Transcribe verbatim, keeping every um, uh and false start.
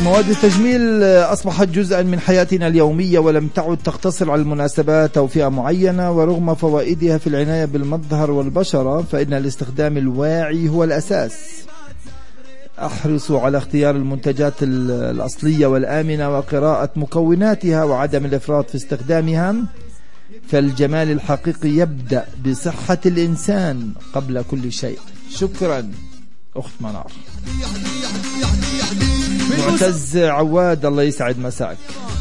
مواد التجميل أصبحت جزءا من حياتنا اليومية ولم تعد تقتصر على المناسبات أو فئة معينة. ورغم فوائدها في العناية بالمظهر والبشرة فإن الاستخدام الواعي هو الأساس. احرصوا على اختيار المنتجات الأصلية والآمنة وقراءة مكوناتها وعدم الإفراط في استخدامها، فالجمال الحقيقي يبدأ بصحة الإنسان قبل كل شيء. شكرا أخت منار. معتز عواد الله يسعد مساك.